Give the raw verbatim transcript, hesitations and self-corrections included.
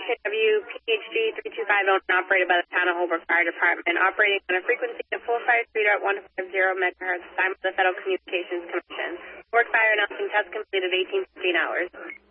K W P H G three two five zero and operated by the Town of Holbrook Fire Department, operating on a frequency of four five three point one five zero megahertz, signed by the Federal Communications Commission. Work fire announcing test completed eighteen fifteen hours.